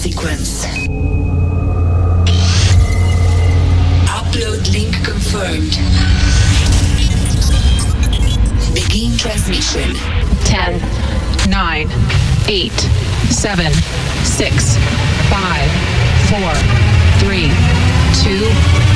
sequence. Upload link confirmed. Begin transmission. 10, 9, 8, 7, 6, 5, 4, 3, 2,